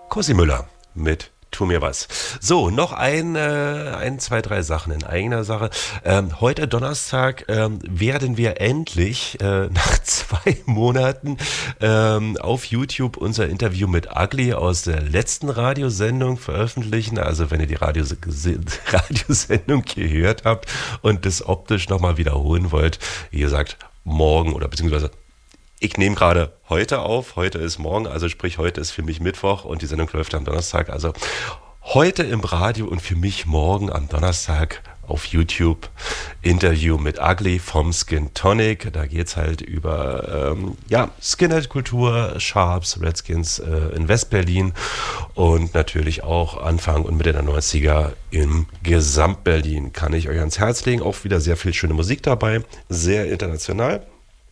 Kossi Müller mit Tu mir was. So, noch zwei, drei Sachen in eigener Sache. Heute Donnerstag werden wir endlich nach 2 Monaten auf YouTube unser Interview mit Ugly aus der letzten Radiosendung veröffentlichen. Also wenn ihr die Radiosendung gehört habt und das optisch nochmal wiederholen wollt, wie gesagt, morgen oder beziehungsweise ich nehme gerade heute auf, heute ist morgen, also sprich heute ist für mich Mittwoch und die Sendung läuft am Donnerstag, also heute im Radio und für mich morgen am Donnerstag auf YouTube Interview mit Ugly vom Skin Tonic. Da geht es halt über Skinhead-Kultur, Sharps, Redskins in West-Berlin und natürlich auch Anfang und Mitte der 90er im Gesamt-Berlin. Kann ich euch ans Herz legen, auch wieder sehr viel schöne Musik dabei, sehr international.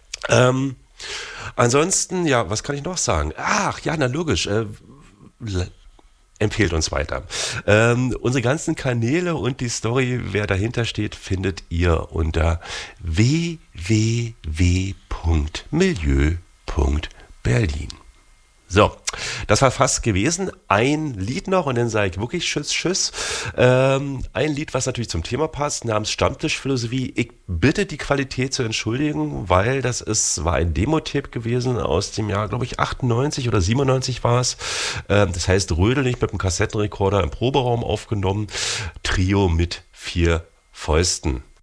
Ansonsten, ja, was kann ich noch sagen? Ach, ja, na logisch, empfehlt uns weiter. Unsere ganzen Kanäle und die Story, wer dahinter steht, findet ihr unter www.milieu.berlin. So, das war fast gewesen. Ein Lied noch und dann sage ich wirklich Tschüss, Tschüss. Ein Lied, was natürlich zum Thema passt, namens Stammtischphilosophie. Ich bitte die Qualität zu entschuldigen, weil war ein Demo-Tape gewesen aus dem Jahr, glaube ich, 98 oder 97 war es. Das heißt, Rödel nicht mit dem Kassettenrekorder im Proberaum aufgenommen. Trio mit 4 Fäusten.